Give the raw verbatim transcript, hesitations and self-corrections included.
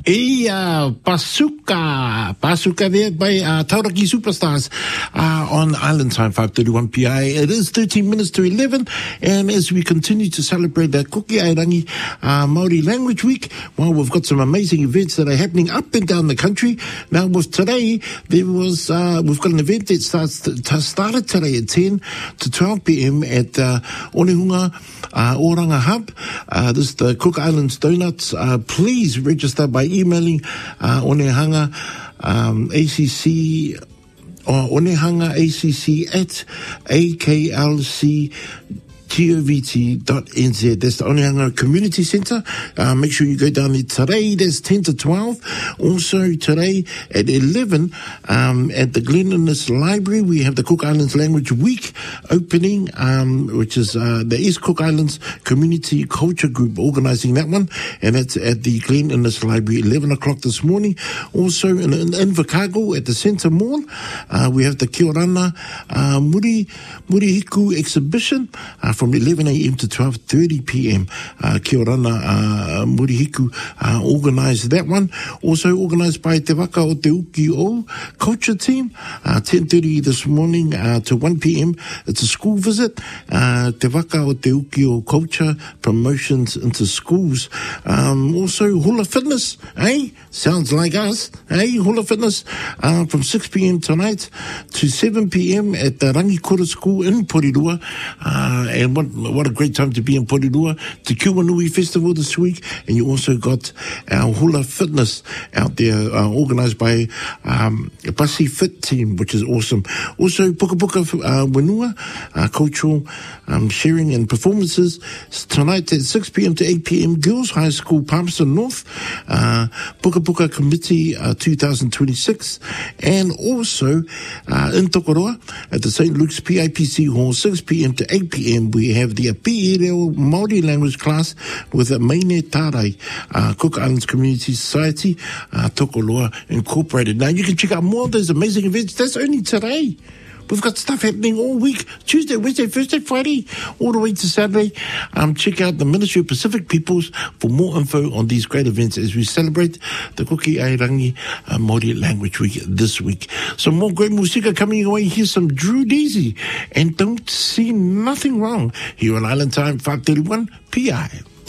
Ia, Pasuka, Pasuka there by uh, Tauraki Superstars uh, on Island Time, five thirty-one P I. It is thirteen minutes to eleven, and as we continue to celebrate the Kuki Airangi uh, Māori Language Week, well, we've got some amazing events that are happening up and down the country. Now, with today, there was, uh, we've got an event that starts to, to started today at ten to twelve P M at uh, Onehunga uh, Oranga Hub. Uh, this is the Cook Islands Donuts. Uh, please register by emailing uh, Onehunga um, A C C or Onehunga A C C at A K L C govt dot n z. That's the Onehunga Community Centre. Uh, make sure you go down there today. That's ten to twelve. Also today at eleven um, at the Glen Innes Library, we have the Cook Islands Language Week opening, um, which is uh, the East Cook Islands Community Culture Group organising that one, and that's at the Glen Innes Library, eleven o'clock this morning. Also in, in Invercargill at the Centre Mall, uh, we have the Kia Rana uh, Muri, Murihiku exhibition uh, from eleven A M to twelve thirty P M. Uh, Kia Rana uh, Murihiku uh, organised that one. Also organised by Te Waka o Te Uki o Culture Team, uh, ten thirty this morning uh, to one P M. It's a school visit. Uh, Te Waka o Te Uki o Culture promotions into schools. Um, also Hula Fitness, eh? Sounds like us, eh? Hula Fitness uh, from six P M tonight to seven P M at the Rangikura School in Porirua. Uh, and what, what a great time to be in Porirua. Te Kiwanui Festival this week, and you also got our Hula Fitness out there, uh, organised by um, a Basi Fit team, which is awesome. Also, Puka Puka uh, Wenua, uh, cultural um, sharing and performances tonight at six P M to eight P M. Girls High School, Palmerston North, uh, Puka Puka Committee uh, two thousand twenty-six, and also uh, in Tokoroa at the Saint Luke's P I P C Hall, six P M to eight P M. We have the Api Reo Māori language class with a Meine Tārai, uh, Cook Islands Community Society, uh, Tokoroa Incorporated. Now, you can check out more of those amazing events. That's only today. We've got stuff happening all week, Tuesday, Wednesday, Thursday, Friday, all the way to Saturday. Um, check out the Ministry of Pacific Peoples for more info on these great events as we celebrate the Kuki Airangi uh, Māori Language Week this week. Some more great musika coming your way. Here's some Drew Deasy. And don't see nothing wrong here on Island Time, five thirty-one P I.